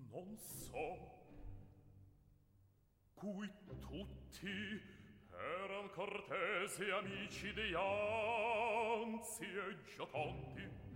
Non so. Cui tutti eran cortesi amici di anzi e giocondi.